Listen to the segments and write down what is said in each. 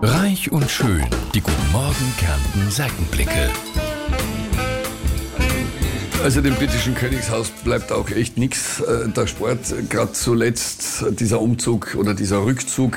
Reich und schön, die Guten Morgen Kärnten Seitenblicke. Also dem britischen Königshaus bleibt auch echt nichts. Der Sport, gerade zuletzt dieser Umzug oder dieser Rückzug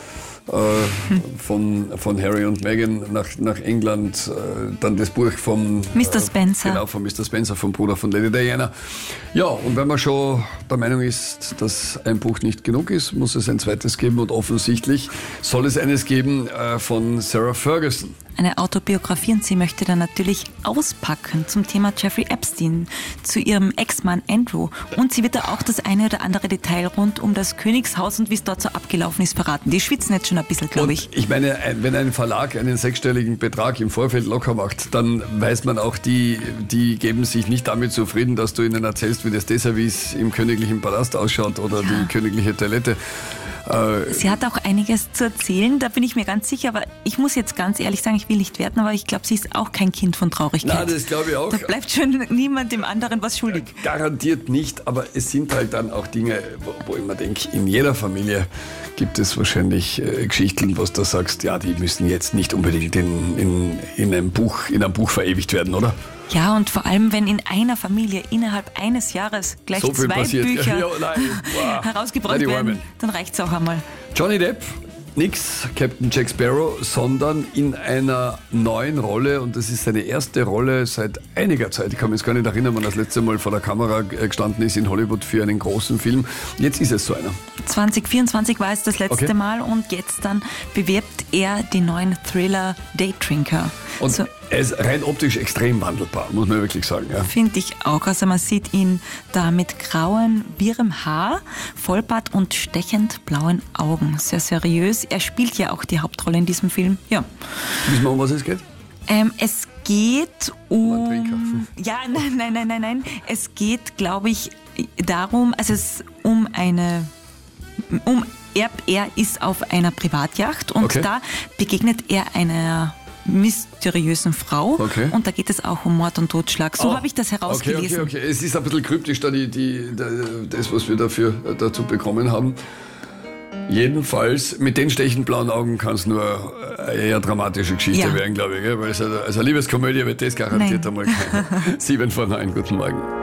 von Harry und Meghan nach England, dann das Buch vom Mr. Spencer. Genau, von Mr. Spencer, vom Bruder von Lady Diana. Ja, und wenn man schon der Meinung ist, dass ein Buch nicht genug ist, muss es ein zweites geben und offensichtlich soll es eines geben von Sarah Ferguson. Eine Autobiografie, und sie möchte dann natürlich auspacken zum Thema Jeffrey Epstein, zu ihrem Ex-Mann Andrew. Und sie wird da auch das eine oder andere Detail rund um das Königshaus und wie es dort so abgelaufen ist verraten. Die schwitzen jetzt schon ein bisschen, glaube ich. Ich meine, wenn ein Verlag einen sechsstelligen Betrag im Vorfeld locker macht, dann weiß man auch, die geben sich nicht damit zufrieden, dass du ihnen erzählst, wie das Desservice im königlichen Palast ausschaut oder die königliche Toilette. Sie hat auch einiges zu erzählen, da bin ich mir ganz sicher, aber ich muss jetzt ganz ehrlich sagen, ich will nicht werten, aber ich glaube, sie ist auch kein Kind von Traurigkeit. Na, das glaube ich auch. Da bleibt schon niemand dem anderen was schuldig. Garantiert nicht, aber es sind halt dann auch Dinge, wo ich mir denke, in jeder Familie gibt es wahrscheinlich Geschichten, was du sagst, ja, die müssen jetzt nicht unbedingt in einem Buch verewigt werden, oder? Ja, und vor allem, wenn in einer Familie innerhalb eines Jahres gleich so viel 2 passiert. Bücher Wow. herausgebracht werden, dann reicht's auch einmal. Johnny Depp, nix Captain Jack Sparrow, sondern in einer neuen Rolle, und das ist seine erste Rolle seit einiger Zeit. Ich kann mich jetzt gar nicht erinnern, wann das letzte Mal vor der Kamera gestanden ist in Hollywood für einen großen Film. Jetzt ist es so einer. 2024 war es das letzte Mal, und jetzt dann bewirbt er den neuen Thriller Daydrinker. Und so, er ist rein optisch extrem wandelbar, muss man wirklich sagen. Ja. finde ich auch. Also man sieht ihn da mit grauem, wirrem Haar, Vollbart und stechend blauen Augen. Sehr seriös. Er spielt ja auch die Hauptrolle in diesem Film. Ja. Wissen wir, um was es geht? Es geht um... Trinker. Ja, nein. Es geht, glaube ich, darum, also es er ist auf einer Privatjacht und da begegnet er einer mysteriösen Frau, und da geht es auch um Mord und Totschlag. So habe ich das herausgelesen. Okay. Es ist ein bisschen kryptisch, da das, was wir dazu bekommen haben. Jedenfalls, mit den stechend blauen Augen kann es nur eine eher dramatische Geschichte werden, glaube ich. Gell? Weil also Liebeskomödie wird das garantiert einmal keine. 7 vor 9, guten Morgen.